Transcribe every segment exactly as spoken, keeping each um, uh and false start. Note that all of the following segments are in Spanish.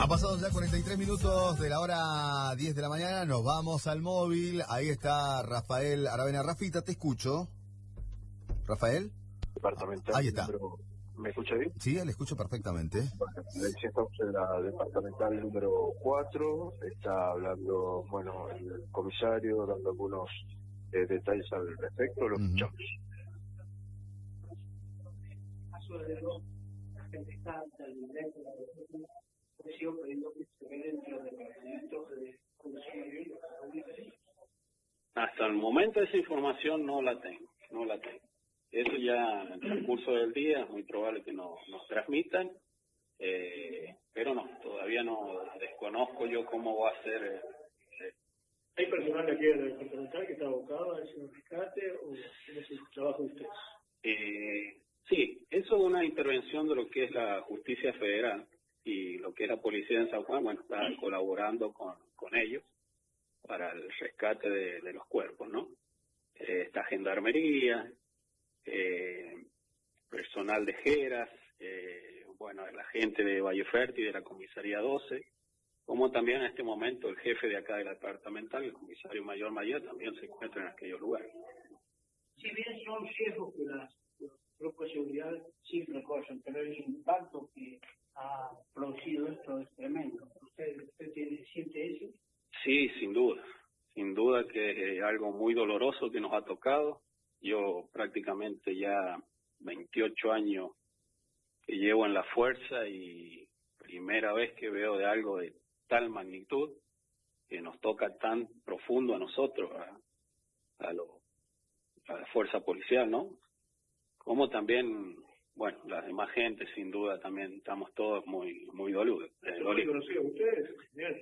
Ha pasado ya cuarenta y tres minutos de la hora diez de la mañana, nos vamos al móvil, ahí está Rafael Aravena. Rafita, te escucho. ¿Rafael? Departamental. Ah, ahí está. Número, ¿me escucha bien? Sí, le escucho perfectamente. Bueno, le estamos en la departamental número cuatro, está hablando, bueno, el comisario, dando algunos eh, detalles al respecto, lo escuchamos. Hasta el momento esa información no la tengo, no la tengo. Eso ya en el curso del día es muy probable que no, nos transmitan, eh, pero no, todavía no desconozco yo cómo va a ser. Eh, ¿Hay personal aquí del departamental que está abocado a ese rescate o es el trabajo de ustedes? Eh, sí, eso es una intervención de lo que es la justicia federal y lo que es la policía en San Juan, bueno, está colaborando con, con ellos para el rescate de, de los cuerpos, ¿no? Eh, está gendarmería, eh, personal de Geras, eh, bueno, la gente de Valle Fértil, de la comisaría doce, como también en este momento el jefe de acá de la departamental, el comisario mayor Mayor, también se encuentra en aquellos lugares. Si bien son riesgos que las, los grupos de seguridad sí recorren, pero el impacto que ha producido esto es tremendo. ¿Usted, usted tiene, siente eso? Sí, sin duda, sin duda que es algo muy doloroso que nos ha tocado. Yo prácticamente ya veintiocho años que llevo en la fuerza y primera vez que veo de algo de tal magnitud que nos toca tan profundo a nosotros, a, a, lo, a la fuerza policial, ¿no? Como también, bueno, las demás gente, sin duda, también estamos todos muy muy dolidos. Eh, ¿Lo conocido ustedes?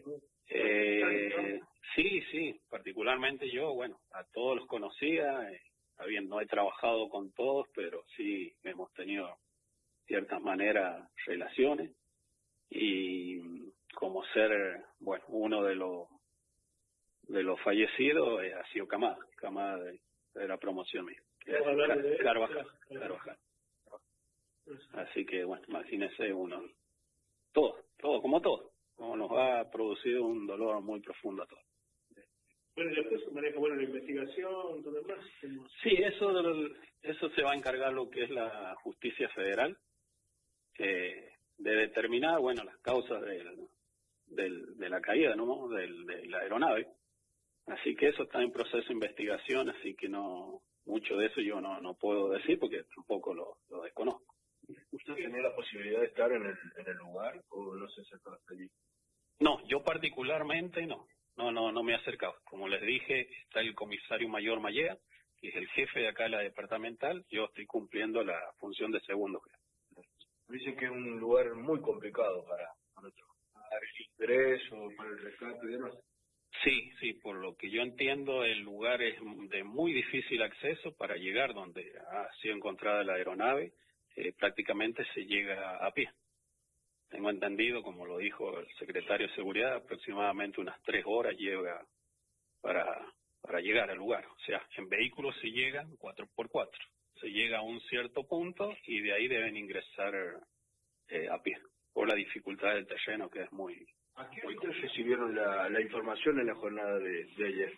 Eh, sí, sí, particularmente yo, bueno, a todos los conocía, eh, bien, no he trabajado con todos, pero sí hemos tenido de cierta manera relaciones y como ser, bueno, uno de los de los fallecidos eh, ha sido Camada, Camada de, de la promoción mía, que es Car Carvajal, Carvajal. Así que, bueno, imagínese uno, todo, todo, como todo, como nos ha producido un dolor muy profundo a todos. Bueno, y después se maneja, bueno, la investigación, todo lo demás. Sí, eso, del, eso se va a encargar lo que es la justicia federal, eh, de determinar, bueno, las causas del, del, de la caída, ¿no? Del, de la aeronave. Así que eso está en proceso de investigación, así que no, mucho de eso yo no, no puedo decir porque tampoco lo, lo desconozco. ¿Usted tenía la posibilidad de estar en el, en el lugar o no se acercó hasta allí? No, yo particularmente no. No, no, no me he acercado. Como les dije, está el comisario mayor Mallea, que es el jefe de acá de la departamental. Yo estoy cumpliendo la función de segundo jefe. Dicen que es un lugar muy complicado para, para el ingreso, para el rescate y demás. Sí, sí, por lo que yo entiendo, el lugar es de muy difícil acceso para llegar donde ha sido encontrada la aeronave. Eh, prácticamente se llega a pie. Tengo entendido, como lo dijo el secretario de Seguridad, aproximadamente unas tres horas lleva para, para llegar al lugar. O sea, en vehículos se llegan cuatro por cuatro. Se llega a un cierto punto y de ahí deben ingresar eh, a pie, por la dificultad del terreno que es muy... ¿A qué hora recibieron la, la información en la jornada de, de ayer?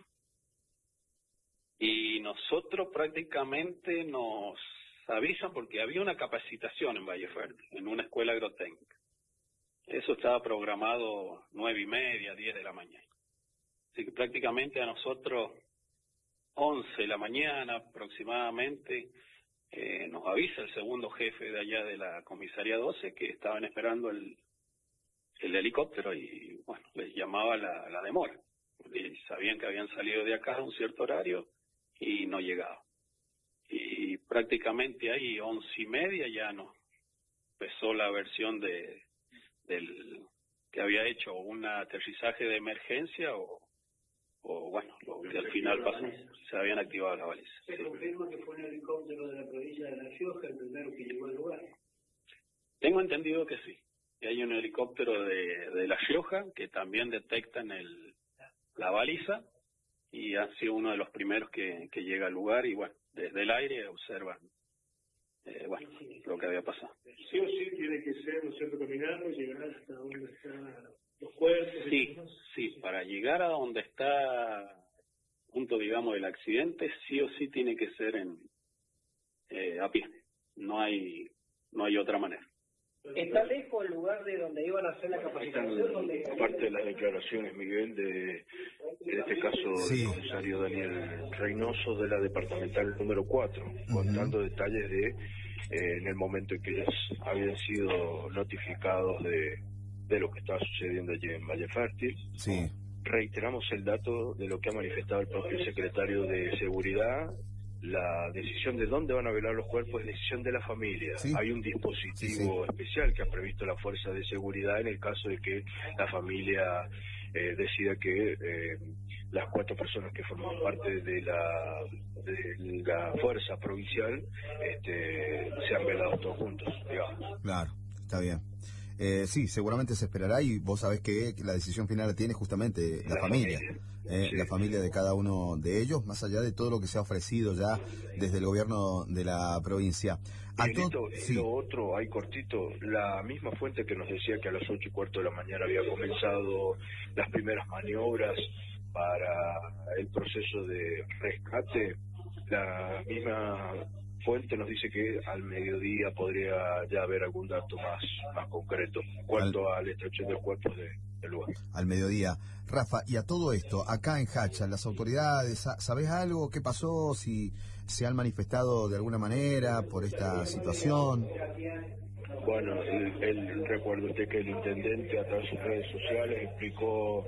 Y nosotros prácticamente nos avisan porque había una capacitación en Valle Fértil, en una escuela agrotécnica. Eso estaba programado nueve y media, diez de la mañana. Así que prácticamente a nosotros, once de la mañana aproximadamente, eh, nos avisa el segundo jefe de allá de la comisaría doce que estaban esperando el, el helicóptero y, bueno, les llamaba la, la demora. Y sabían que habían salido de acá a un cierto horario y no llegaban. Y prácticamente ahí, once y media, ya nos empezó la versión de... del que había hecho un aterrizaje de emergencia o, o bueno, lo que al final pasó, se habían activado las balizas. ¿Se sí. confirma que fue un helicóptero de la provincia de La Rioja el primero que llegó al lugar? Tengo entendido que sí, que hay un helicóptero de, de La Rioja que también detectan el, la baliza y ha sido uno de los primeros que, que llega al lugar y bueno, desde el aire observan eh, bueno, lo que había pasado. Sí o sí tiene que ser, ¿no es cierto?, caminando y llegar hasta donde están los cuerpos. Sí, sí, para llegar a donde está punto, digamos, del accidente, sí o sí tiene que ser en eh, a pie. No hay no hay otra manera. ¿Está lejos el lugar de donde iban a hacer la capacitación? Donde... Aparte de las declaraciones, Miguel, de en este caso sí. el comisario Daniel Reynoso de la departamental número cuatro, uh-huh. contando detalles de eh, en el momento en que ellos habían sido notificados de, de lo que estaba sucediendo allí en Valle Fértil. Sí. Reiteramos el dato de lo que ha manifestado el propio secretario de Seguridad. La decisión de dónde van a velar los cuerpos es decisión de la familia. Sí. Hay un dispositivo sí, sí. especial que ha previsto la Fuerza de Seguridad en el caso de que la familia eh, decida que eh, las cuatro personas que forman parte de la de la Fuerza Provincial este, sean velados todos juntos, digamos. Claro, está bien. Eh, sí, seguramente se esperará y vos sabés que la decisión final la tiene justamente la, la familia, familia. Eh, sí. La familia de cada uno de ellos, más allá de todo lo que se ha ofrecido ya desde el gobierno de la provincia. A y to- sí. Lo otro, hay cortito, la misma fuente que nos decía que a las ocho y cuarto de la mañana había comenzado las primeras maniobras para el proceso de rescate, la misma fuente nos dice que al mediodía podría ya haber algún dato más más concreto en cuanto al, a la extracción de los cuerpos de, del lugar. Al mediodía. Rafa, y a todo esto, acá en Hacha, las autoridades, ¿sabés algo? ¿Qué pasó? Si se han manifestado de alguna manera por esta situación. Bueno, el, el, recuerdo usted que el intendente a través de sus redes sociales explicó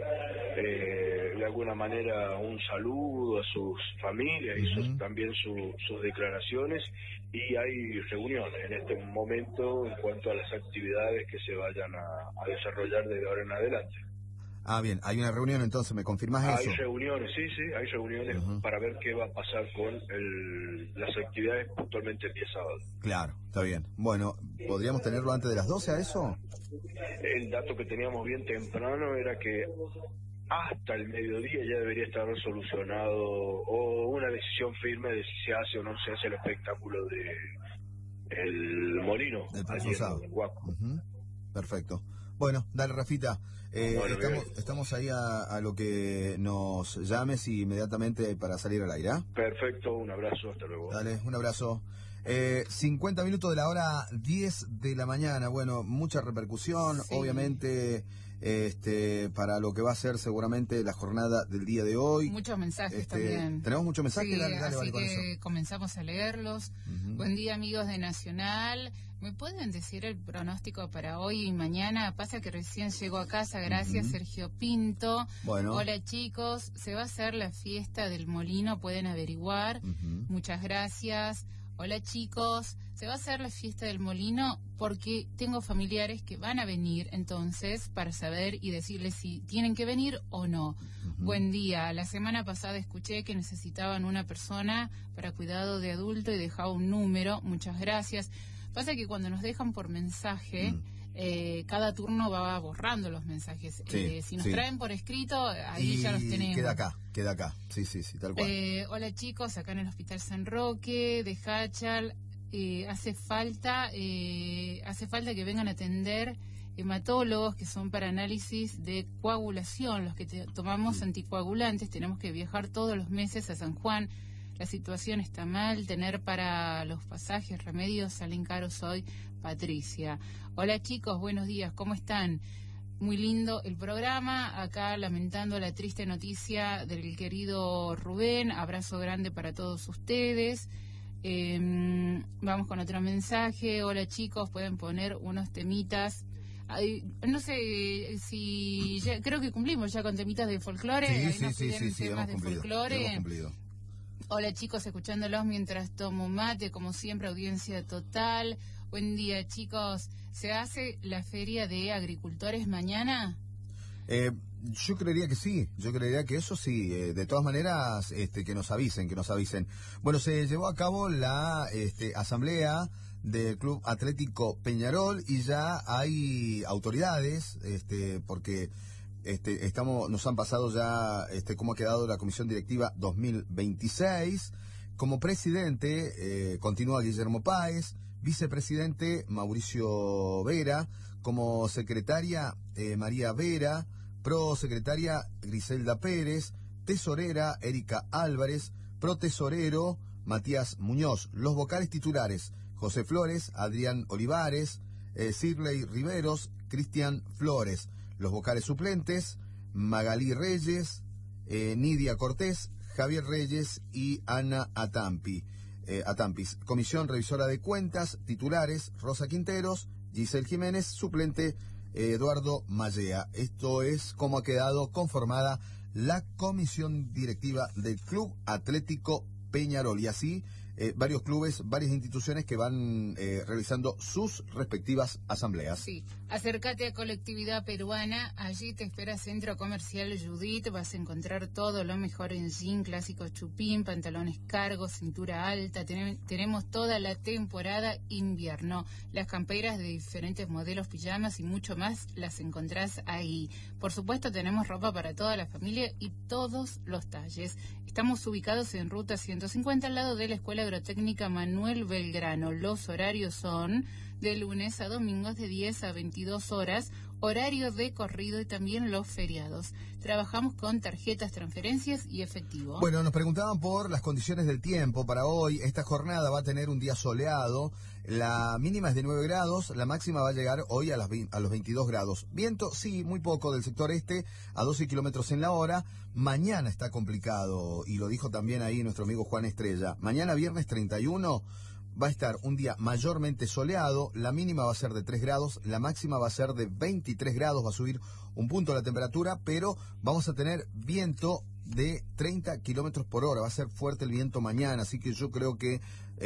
eh, de alguna manera un saludo a sus familias y sus, uh-huh. también su, sus declaraciones, y hay reuniones en este momento en cuanto a las actividades que se vayan a, a desarrollar desde ahora en adelante. Ah, bien, hay una reunión entonces, ¿me confirmás hay eso? Hay reuniones, sí, sí, hay reuniones uh-huh. para ver qué va a pasar con el, las actividades puntualmente el día sábado. Claro, está bien. Bueno, ¿podríamos tenerlo antes de las doce a eso? El dato que teníamos bien temprano era que hasta el mediodía ya debería estar solucionado o una decisión firme de si se hace o no se hace el espectáculo de el molino. Del próximo sábado. Uh-huh. Perfecto. Bueno, dale, Rafita. Eh, bueno, estamos, estamos ahí a, a lo que nos llames y inmediatamente para salir al aire. ¿eh? Perfecto, un abrazo, hasta luego. Dale, un abrazo. Eh, cincuenta minutos de la hora diez de la mañana. Bueno, mucha repercusión, sí. obviamente, este, para lo que va a ser seguramente la jornada del día de hoy. Muchos mensajes este, también. ¿Tenemos muchos mensajes? Sí, dale, dale, así vale, con que eso. comenzamos a leerlos. Uh-huh. Buen día, amigos de Nacional. ¿Me pueden decir el pronóstico para hoy y mañana? Pasa que recién llego a casa, gracias, uh-huh. Sergio Pinto. Bueno. Hola, chicos, se va a hacer la fiesta del molino, pueden averiguar. Uh-huh. Muchas gracias. Hola, chicos, se va a hacer la fiesta del molino porque tengo familiares que van a venir, entonces, para saber y decirles si tienen que venir o no. Uh-huh. Buen día. La semana pasada escuché que necesitaban una persona para cuidado de adulto y dejaba un número. Muchas gracias. Pasa que cuando nos dejan por mensaje, mm. eh, cada turno va borrando los mensajes. Sí, eh, si nos sí. traen por escrito, ahí y ya los tenemos. Queda acá, queda acá. Sí, sí, sí, tal cual. Eh, hola, chicos, acá en el Hospital San Roque de Hachal, eh, hace falta, eh, hace falta que vengan a atender hematólogos que son para análisis de coagulación, los que te, tomamos mm. anticoagulantes, tenemos que viajar todos los meses a San Juan. La situación está mal, tener para los pasajes, remedios salen caros hoy. Patricia. Hola, chicos, buenos días, ¿cómo están? Muy lindo el programa, acá lamentando la triste noticia del querido Rubén, abrazo grande para todos ustedes. Eh, vamos con otro mensaje. Hola, chicos, pueden poner unos temitas. Ay, no sé si ya, creo que cumplimos ya con temitas de folclore. Sí, Ahí sí, nos sí, sí, sí, temas hemos de cumplido, folclore. hemos cumplido. Hola, chicos, escuchándolos mientras tomo mate, como siempre, audiencia total. Buen día, chicos. ¿Se hace la feria de agricultores mañana? Eh, yo creería que sí, yo creería que eso sí. Eh, de todas maneras, este, que nos avisen, que nos avisen. Bueno, se llevó a cabo la este, asamblea del Club Atlético Peñarol y ya hay autoridades, este, porque este, estamos, nos han pasado ya este, cómo ha quedado la Comisión Directiva dos mil veintiséis, Como presidente eh, continúa Guillermo Páez, vicepresidente Mauricio Vera, como secretaria eh, María Vera, prosecretaria Griselda Pérez, tesorera Erika Álvarez, protesorero Matías Muñoz. Los vocales titulares: José Flores, Adrián Olivares, eh, Sirley Riveros, Cristian Flores. Los vocales suplentes: Magalí Reyes, eh, Nidia Cortés, Javier Reyes y Ana Atampi. Eh, Atampis. Comisión Revisora de Cuentas, titulares: Rosa Quinteros, Giselle Jiménez, suplente eh, Eduardo Mallea. Esto es como ha quedado conformada la comisión directiva del Club Atlético Peñarol. Y así eh, varios clubes, varias instituciones que van eh, realizando sus respectivas asambleas. Sí, acércate a Colectividad Peruana, allí te espera Centro Comercial Judith, vas a encontrar todo lo mejor en jean, clásico chupín, pantalones cargos, cintura alta, Ten tenemos toda la temporada invierno, las camperas de diferentes modelos, pijamas y mucho más las encontrás ahí. Por supuesto tenemos ropa para toda la familia y todos los talles. Estamos ubicados en Ruta ciento cincuenta al lado de la Escuela Agrotécnica Manuel Belgrano. Los horarios son de lunes a domingos de diez a veintidós horas, horario de corrido y también los feriados. Trabajamos con tarjetas, transferencias y efectivo. Bueno, nos preguntaban por las condiciones del tiempo para hoy. Esta jornada va a tener un día soleado. La mínima es de nueve grados, la máxima va a llegar hoy a, las a los veintidós grados. Viento, sí, muy poco del sector este, a doce kilómetros en la hora. Mañana está complicado, y lo dijo también ahí nuestro amigo Juan Estrella. Mañana viernes treinta y uno va a estar un día mayormente soleado, la mínima va a ser de tres grados, la máxima va a ser de veintitrés grados, va a subir un punto la temperatura, pero vamos a tener viento de treinta kilómetros por hora, va a ser fuerte el viento mañana, así que yo creo que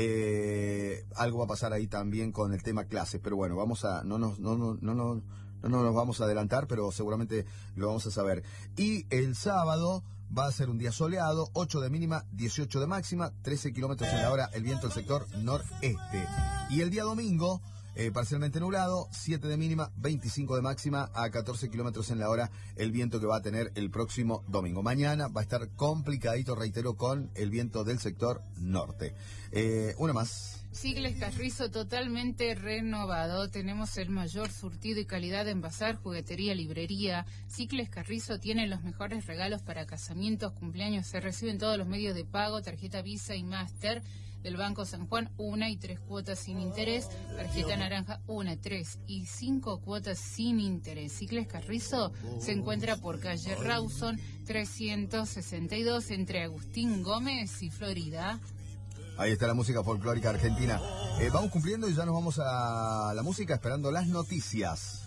eh, algo va a pasar ahí también con el tema clases, pero bueno, vamos a, no nos, no, no, no, no, no nos vamos a adelantar, pero seguramente lo vamos a saber. Y el sábado va a ser un día soleado, ocho de mínima, dieciocho de máxima, trece kilómetros en la hora el viento del sector noreste. Y el día domingo, eh, parcialmente nublado, siete de mínima, veinticinco de máxima, a catorce kilómetros en la hora el viento que va a tener el próximo domingo. Mañana va a estar complicadito, reitero, con el viento del sector norte. Eh, una más. Sigles Carrizo totalmente renovado. Tenemos el mayor surtido y calidad en bazar, juguetería, librería. Sigles Carrizo tiene los mejores regalos para casamientos, cumpleaños. Se reciben todos los medios de pago, tarjeta Visa y Master del Banco San Juan, una y tres cuotas sin interés. Tarjeta naranja, una, tres y cinco cuotas sin interés. Sigles Carrizo se encuentra por calle Rawson trescientos sesenta y dos entre Agustín Gómez y Florida. Ahí está la música folclórica argentina. Eh, vamos cumpliendo y ya nos vamos a la música esperando las noticias.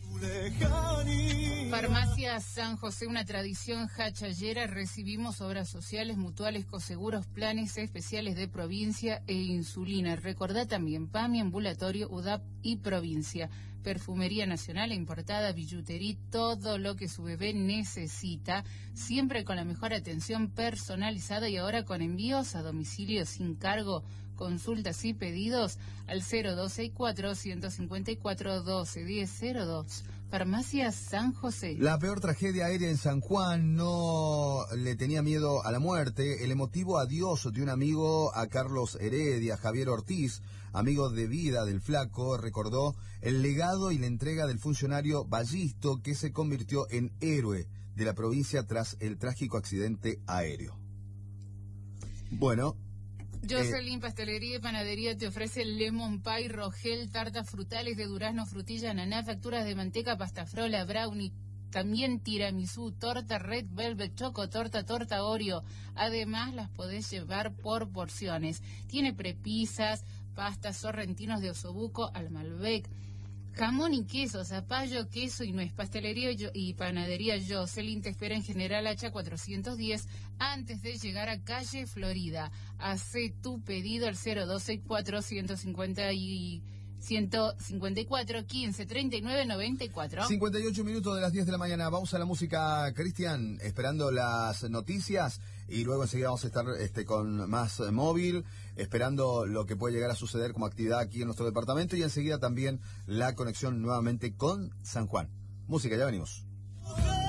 Farmacia San José, una tradición hachallera. Recibimos obras sociales, mutuales, coseguros, planes especiales de provincia e insulina. Recordá también P A M I, ambulatorio, U D A P y provincia. Perfumería nacional e importada, billutería, todo lo que su bebé necesita, siempre con la mejor atención personalizada y ahora con envíos a domicilio sin cargo. Consultas y pedidos al cero dos seis cuatro, uno cinco cuatro, uno dos uno cero cero dos. Farmacia San José. La peor tragedia aérea en San Juan, no le tenía miedo a la muerte. El emotivo adiós de un amigo a Carlos Heredia, Javier Ortiz, amigo de vida del Flaco, recordó el legado y la entrega del funcionario Ballisto, que se convirtió en héroe de la provincia tras el trágico accidente aéreo. Bueno. Jocelyn, eh, Pastelería y Panadería te ofrece Lemon Pie, Rogel, tartas frutales de durazno, frutilla, ananá, facturas de manteca, pasta frola, brownie, también tiramisú, torta red velvet, choco, torta, torta Oreo. Además, las podés llevar por porciones. Tiene prepisas, pastas sorrentinos de osobuco al Malbec, jamón y queso, zapallo, queso y nuez. Pastelería y Panadería Jocelyn te espera en General Hacha cuatrocientos diez antes de llegar a calle Florida. Hacé tu pedido al cero dos seis cuatro, uno cinco y ciento cincuenta y cuatro, quince, treinta y nueve, noventa y cuatro. cincuenta y ocho minutos de las diez de la mañana. Vamos a la música, Cristian, esperando las noticias y luego enseguida vamos a estar este, con más eh, móvil, esperando lo que puede llegar a suceder como actividad aquí en nuestro departamento y enseguida también la conexión nuevamente con San Juan. Música, ya venimos.